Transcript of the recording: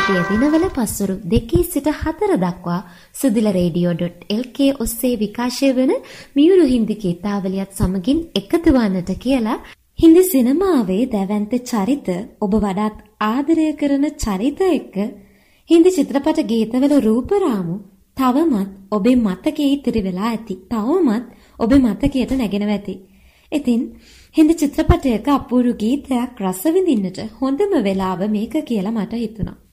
සතිය දිනවල පස්වරු 2 සිට 4 දක්වා sudhilaradiyo.lk ඔස්සේ විකාශය වන මියුරු හින්දි ගීතාවලියත් සමගින් එකතු වන්නට කියලා හින්දි සිනමාවේ දැවැන්ත චරිත ඔබ වඩාත් ආදරය කරන චරිත එක්ක හින්දි චිත්‍රපට ගීතවල රූපරාමු තවමත් ඔබේ මතකයේ ඉතිරි වෙලා ඇති. තවමත් ඔබේ මතකයට නැගෙනව ඇති. ඉතින් හින්දි චිත්‍රපටයක අපූර්ව ගීතයක් රස විඳින්නට හොඳම වෙලාව මේක කියලා මට හිතුණා.